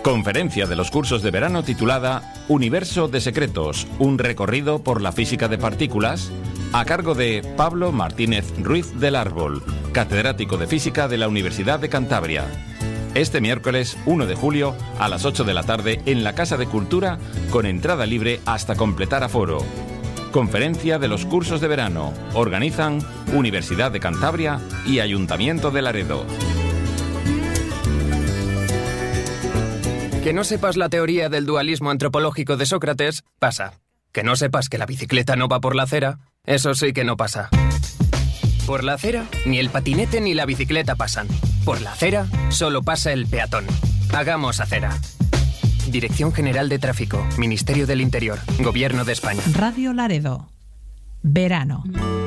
Conferencia de los cursos de verano titulada Universo de Secretos, un recorrido por la física de partículas, a cargo de Pablo Martínez Ruiz del Árbol, catedrático de Física de la Universidad de Cantabria. Este miércoles 1 de julio a las 8 de la tarde en la Casa de Cultura, con entrada libre hasta completar aforo. Conferencia de los cursos de verano. Organizan Universidad de Cantabria y Ayuntamiento de Laredo. Que no sepas la teoría del dualismo antropológico de Sócrates, pasa. Que no sepas que la bicicleta no va por la acera, eso sí que no pasa. Por la acera, ni el patinete ni la bicicleta pasan. Por la acera, solo pasa el peatón. Hagamos acera. Dirección General de Tráfico, Ministerio del Interior, Gobierno de España. Radio Laredo. Verano.